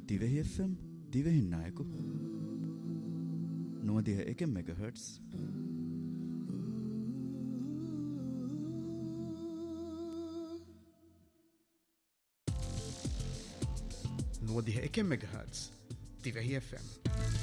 Dhivehi FM දිවෙහින් නායකු 91 MHz නුවදිහ 1 MHz Dhivehi FM